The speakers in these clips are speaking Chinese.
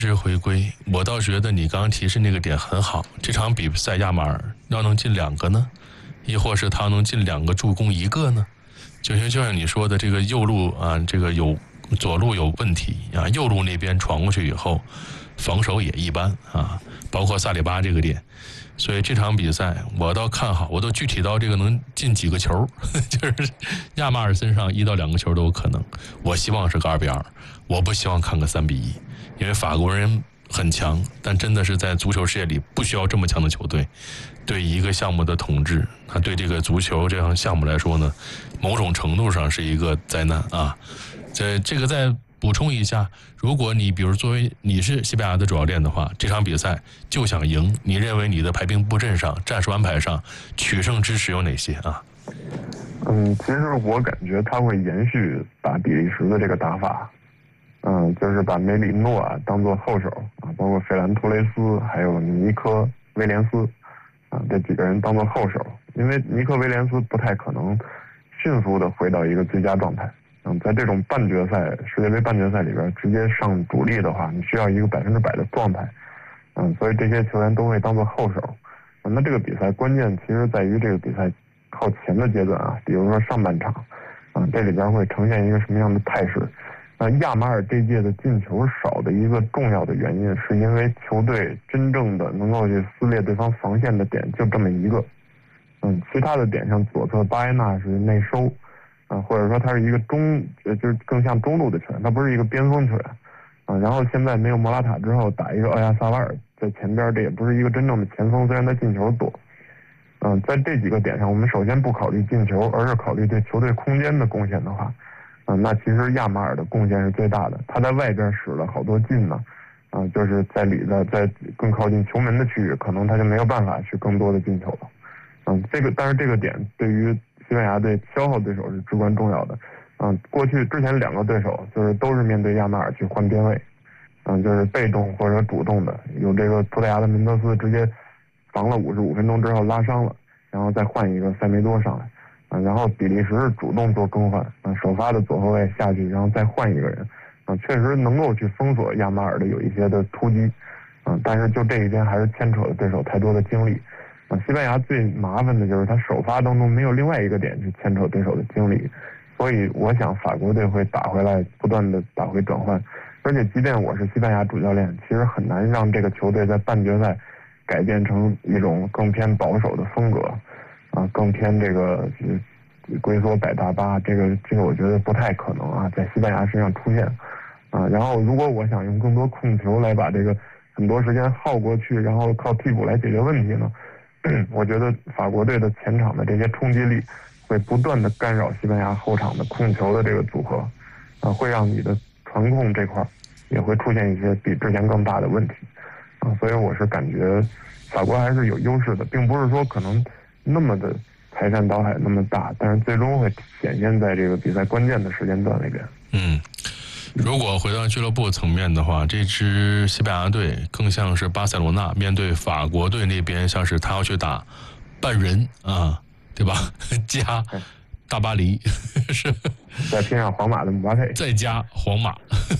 是回归，我倒觉得你刚刚提示那个点很好。这场比赛亚马尔要能进2个呢，亦或是他能进2个助攻1个呢？就像你说的，这个右路啊，这个左路有问题啊，右路那边传过去以后，防守也一般啊，包括萨里巴这个点。所以这场比赛我倒看好，我都具体到这个能进几个球，就是亚马尔身上1到2个球都有可能。我希望是个2-2，我不希望看个3-1，因为法国人很强，但真的是在足球世界里不需要这么强的球队。对一个项目的统治，它对这个足球这项项目来说呢，某种程度上是一个灾难啊。这个再补充一下，如果你比如作为你是西班牙的主教练的话，这场比赛就想赢，你认为你的排兵布阵上、战术安排上取胜之时有哪些啊？ 其实我感觉他会延续打比利时的这个打法，就是把梅里诺啊当做后手啊，包括费兰托雷斯还有尼科威廉斯啊这几个人当做后手，因为尼科威廉斯不太可能迅速的回到一个最佳状态。在这种半决赛、世界杯半决赛里边，直接上主力的话，你需要一个100%的状态，所以这些球员都会当做后手。那这个比赛关键其实在于这个比赛靠前的阶段啊，比如说上半场，这里边会呈现一个什么样的态势？亚马尔这届的进球少的一个重要的原因，是因为球队真正的能够去撕裂对方防线的点就这么一个，其他的点上左侧巴耶纳是内收。或者说他是一个就是更像中路的球员，他不是一个边锋球员，然后现在没有莫拉塔之后，打一个奥亚萨瓦尔在前边，这也不是一个真正的前锋，虽然他进球多，在这几个点上，我们首先不考虑进球，而是考虑对球队空间的贡献的话，那其实亚马尔的贡献是最大的，他在外边使了好多劲呢，就是在在更靠近球门的区域，可能他就没有办法去更多的进球了，但是这个点对于西班牙队消耗对手是至关重要的，过去之前2个对手就是都是面对亚马尔去换边位，就是被动或者主动的，有这个葡萄牙的门德斯直接防了55分钟之后拉伤了，然后再换一个塞梅多上来，然后比利时是主动做更换，首发的左后卫下去，然后再换一个人，确实能够去封锁亚马尔的有一些的突击，但是就这一边还是牵扯了对手太多的精力。西班牙最麻烦的就是他首发当中没有另外一个点去牵扯对手的精力，所以我想法国队会打回来，不断的打回转换，而且即便我是西班牙主教练，其实很难让这个球队在半决赛改变成一种更偏保守的风格，更偏这个龟缩摆大巴，这个我觉得不太可能啊，在西班牙身上出现，然后如果我想用更多控球来把这个很多时间耗过去，然后靠替补来解决问题呢？我觉得法国队的前场的这些冲击力会不断的干扰西班牙后场的控球的这个组合，会让你的传控这块也会出现一些比之前更大的问题，所以我是感觉法国还是有优势的，并不是说可能那么的排山倒海那么大，但是最终会显现在这个比赛关键的时间段里边。 如果回到俱乐部层面的话，这支西班牙队更像是巴塞罗那面对法国队那边，像是他要去打半人啊，对吧？加大巴黎是， 再拼上皇马的姆巴佩， 再加皇马。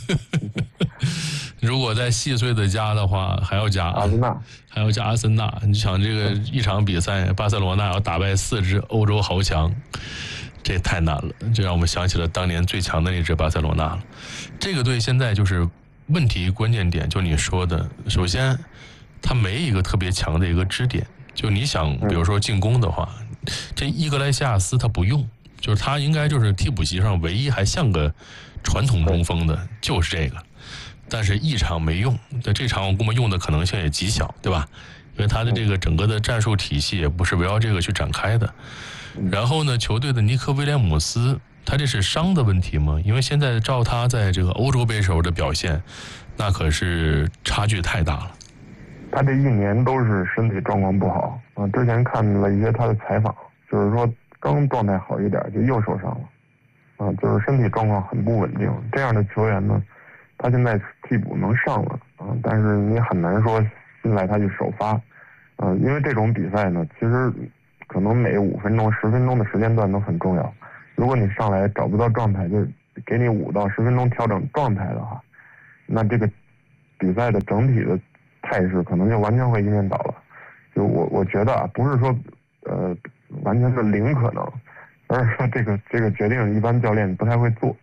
如果再细碎的加的话，还要加阿森纳， 还要加阿森纳。你想这个一场比赛，巴塞罗那要打败4支欧洲豪强。这太难了，这让我们想起了当年最强的那支巴塞罗那了。这个队现在就是问题关键点，就你说的，首先他没一个特别强的一个支点，就你想比如说进攻的话，这伊格莱西亚斯他不用，就是他应该就是替补席上唯一还像个传统中锋的就是这个，但是一场没用，这场我估摸用的可能性也极小，对吧？因为他的这个整个的战术体系也不是围绕这个去展开的。然后呢，球队的尼科威廉姆斯，他这是伤的问题吗？因为现在照他在这个欧洲杯时候的表现，那可是差距太大了。 他这一年都是身体状况不好啊。之前看了一些他的采访，就是说刚状态好一点就又受伤了，就是身体状况很不稳定。这样的球员呢，他现在替补能上了但是你很难说信赖他去首发，因为这种比赛呢，其实可能每5分钟、10分钟的时间段都很重要。如果你上来找不到状态，就给你5到10分钟调整状态的话，那这个比赛的整体的态势可能就完全会一面倒了。就我觉得啊，不是说完全是零可能，而是说这个决定一般教练不太会做。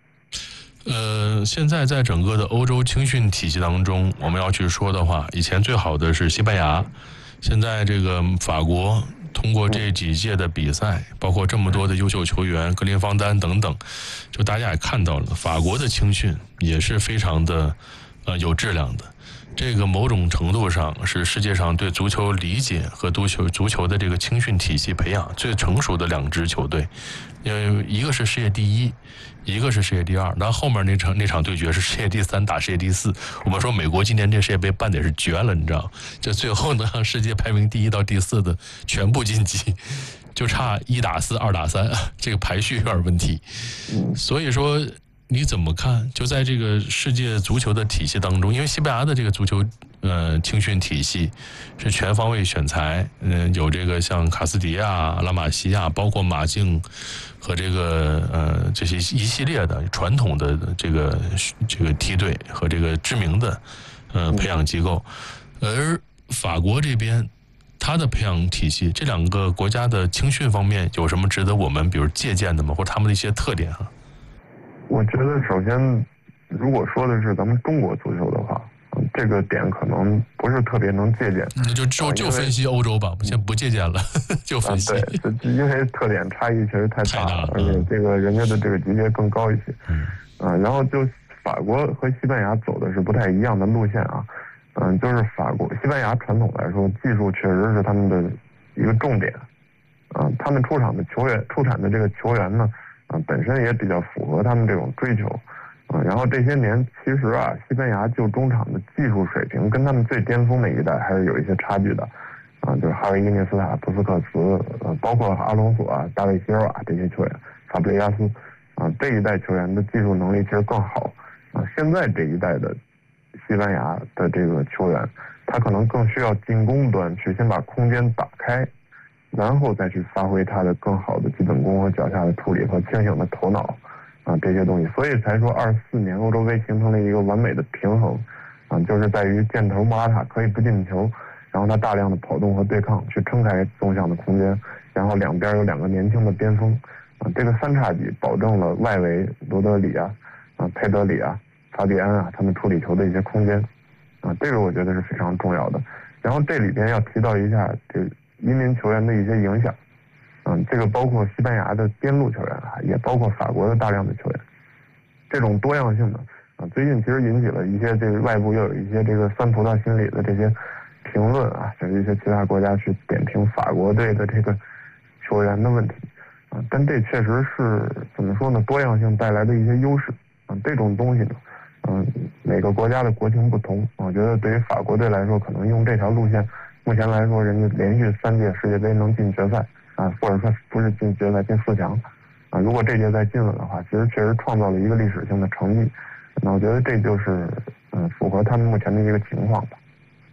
现在在整个的欧洲青训体系当中，我们要去说的话，以前最好的是西班牙，现在这个法国通过这几届的比赛，包括这么多的优秀球员，格林方丹等等，就大家也看到了，法国的青训也是非常的有质量的。这个某种程度上是世界上对足球理解和足球的这个青训体系培养最成熟的两支球队，因为一个是世界第一，一个是世界第二，那后面那场对决是世界第三打世界第四。我们说美国今年这世界杯办的也是绝了，你知道，这最后能让世界排名第一到第四的全部晋级，就差1打4、2打3，这个排序有点问题。所以说你怎么看？就在这个世界足球的体系当中，因为西班牙的这个足球青训体系是全方位选材，有这个像卡斯迪亚、拉玛西亚，包括马竞和这个这些一系列的传统的这个梯队和这个知名的培养机构，而法国这边它的培养体系，这两个国家的青训方面有什么值得我们比如借鉴的吗？或者他们的一些特点啊？ 我觉得首先，如果说的是咱们中国足球的话，这个点可能不是特别能借鉴。 那就分析欧洲吧，先不借鉴了，就分析。 对，因为特点差异确实太大了，而且这个人家的这个级别更高一些。然后就法国和西班牙走的是不太一样的路线啊。就是西班牙传统来说，技术确实是他们的一个重点。他们出产的这个球员呢，本身也比较符合他们这种追求。然后这些年其实西班牙就中场的技术水平跟他们最巅峰的一代还是有一些差距的。就是哈维、伊涅斯塔、布斯克茨，包括阿隆索大卫席尔瓦这些球员，法布雷加斯，这一代球员的技术能力其实更好。现在这一代的西班牙的这个球员，他可能更需要进攻端去先把空间打开，然后再去发挥他的更好的基本功和脚下的处理和清醒的头脑这些东西，所以才说24年欧洲杯形成了一个完美的平衡就是在于箭头莫拉塔可以不进球，然后他大量的跑动和对抗去撑开纵向的空间，然后两边有2个年轻的边锋这个三叉戟保证了外围罗德里佩德里法比安他们处理球的一些空间这个我觉得是非常重要的。然后这里边要提到一下这移民球员的一些影响这个包括西班牙的边路球员也包括法国的大量的球员，这种多样性的最近其实引起了一些这个外部又有一些这个酸葡萄心理的这些评论就是一些其他国家去点评法国队的这个球员的问题但这确实是怎么说呢？多样性带来的一些优势这种东西呢每个国家的国情不同，我觉得对于法国队来说，可能用这条路线，目前来说，人家连续3届世界杯能进决赛或者说不是进决赛，进4强如果这届再进了的话，其实确实创造了一个历史性的成绩。那我觉得这就是符合他们目前的一个情况吧。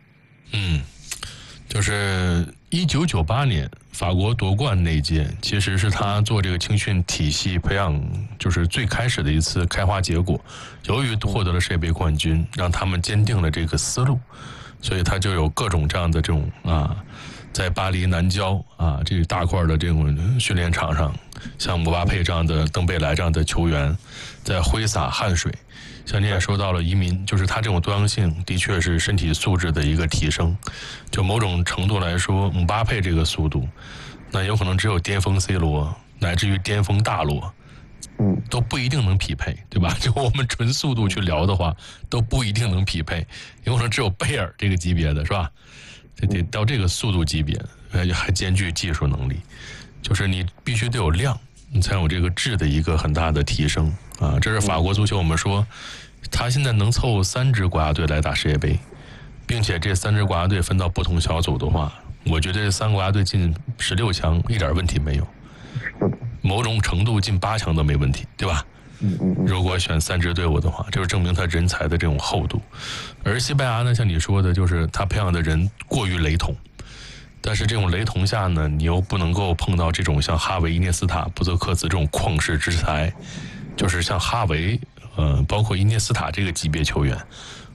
就是1998年法国夺冠那一届，其实是他做这个青训体系培养就是最开始的一次开花结果。由于获得了世界杯冠军，让他们坚定了这个思路，所以他就有各种这样的这种在巴黎南郊这大块的这种训练场上，像姆巴佩这样的、登贝莱这样的球员在挥洒汗水。像你也说到了移民，就是他这种多样性的确是身体素质的一个提升。就某种程度来说，姆巴佩这个速度，那有可能只有巅峰 C 罗乃至于巅峰大罗都不一定能匹配，对吧？就我们纯速度去聊的话，都不一定能匹配，有可能只有贝尔这个级别的，是吧？得到这个速度级别，还兼具技术能力，就是你必须得有量，你才有这个质的一个很大的提升这是法国足球，我们说他现在能凑3支国家队来打世界杯，并且这3支国家队分到不同小组的话，我觉得这3个国家队进16强一点问题没有，某种程度进8强都没问题，对吧？如果选3支队伍的话，就是证明他人才的这种厚度。而西班牙呢，像你说的，就是他培养的人过于雷同，但是这种雷同下呢，你又不能够碰到这种像哈维、伊涅斯塔、布泽克茨这种旷世之才，就是像哈维包括伊涅斯塔这个级别球员，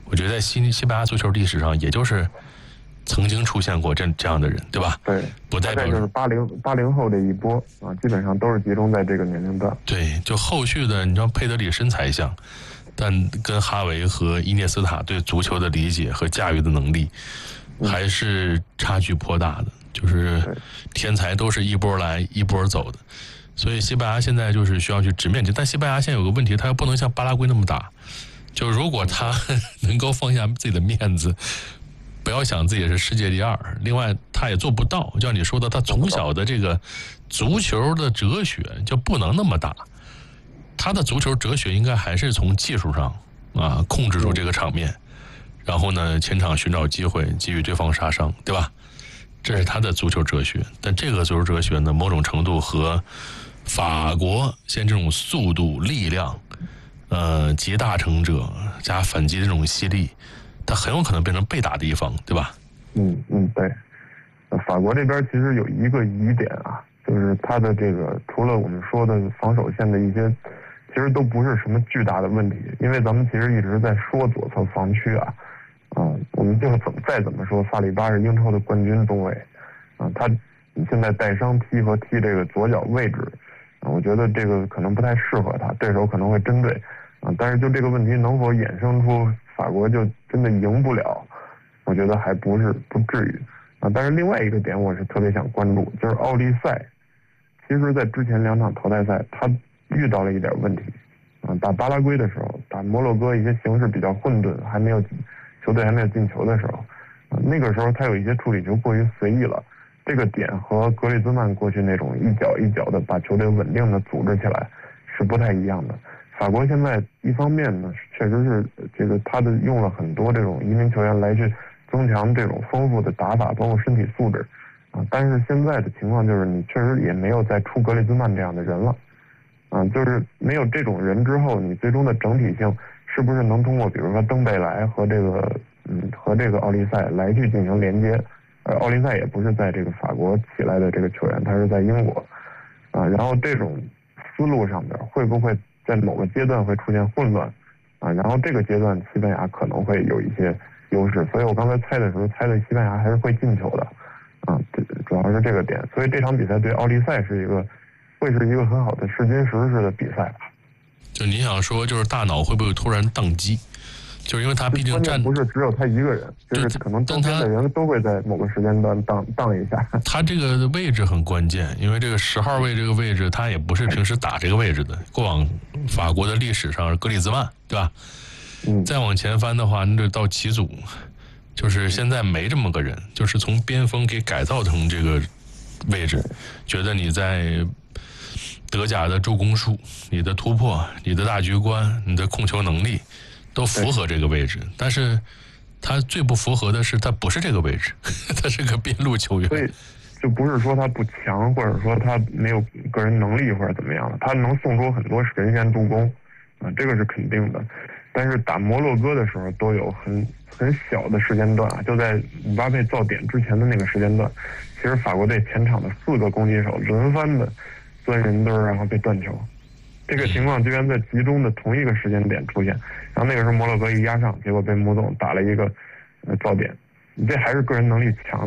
我觉得在西班牙足球历史上，也就是曾经出现过这样的人，对吧？ 对， 不代表就是80后这一波啊，基本上都是集中在这个年龄段。 对，就后续的，你知道佩德里身材像，但跟哈维和伊涅斯塔对足球的理解和驾驭的能力，还是差距颇大的。就是天才都是一波来一波走的，所以西班牙现在就是需要去直面这。但西班牙现在有个问题，他又不能像巴拉圭那么打。就如果他能够放下自己的面子，不要想自己是世界第二，另外他也做不到。就像你说的，他从小的这个足球的哲学就不能那么打。他的足球哲学应该还是从技术上啊控制住这个场面，然后呢前场寻找机会，给予对方杀伤，对吧？这是他的足球哲学。但这个足球哲学呢，某种程度和法国现在这种速度、力量，集大成者加反击的这种犀利，它很有可能变成被打的一方，对吧？ 对。法国这边其实有一个疑点啊，就是他的这个除了我们说的防守线的一些，其实都不是什么巨大的问题，因为咱们其实一直在说左侧防区啊。我们就再怎么说，萨里巴是英超的冠军中卫，他现在带伤踢这个左脚位置，我觉得这个可能不太适合他，对手可能会针对，但是就这个问题能否衍生出法国就真的赢不了，我觉得还不至于，但是另外一个点我是特别想关注，就是奥利赛，其实在之前2场淘汰赛他遇到了一点问题，打巴拉圭的时候，打摩洛哥一些形势比较混沌，球队还没有进球的时候，那个时候他有一些处理球过于随意了，这个点和格里兹曼过去那种一脚一脚的把球队稳定的组织起来是不太一样的。法国现在一方面呢，确实是这个他用了很多这种移民球员来去增强这种丰富的打法，包括身体素质，但是现在的情况就是你确实也没有再出格里兹曼这样的人了，就是没有这种人之后，你最终的整体性是不是能通过比如说登贝莱和这个奥利赛来去进行连接？奥利赛也不是在这个法国起来的这个球员，他是在英国，然后这种思路上面会不会在某个阶段会出现混乱？然后这个阶段西班牙可能会有一些优势，所以我刚才猜的时候猜的西班牙还是会进球的，主要是这个点，所以这场比赛对奥利赛会是一个很好的试金石式的比赛吧。 就你想说，就是大脑会不会突然宕机？就是因为他毕竟不是只有他一个人，就是可能周边的人都会在某个时间段荡一下。 他这个位置很关键，因为这个10号位这个位置，他也不是平时打这个位置的。过往法国的历史上，格里兹曼，对吧？再往前翻的话，那就到齐祖，就是现在没这么个人，就是从边锋给改造成这个位置，觉得你在德甲的助攻数、你的突破、你的大局观、你的控球能力都符合这个位置，但是他最不符合的是他不是这个位置，他是个边路球员。 所以就不是说他不强，或者说他没有个人能力或者怎么样的，他能送出很多神仙助攻，这个是肯定的。但是打摩洛哥的时候都有很小的时间段就在姆巴佩造点之前的那个时间段，其实法国队前场的4个攻击手轮番的钻人墩然后被断球，这个情况居然在集中的同一个时间点出现，然后那个时候摩洛哥一压上，结果被穆总打了一个造点，你这还是个人能力强。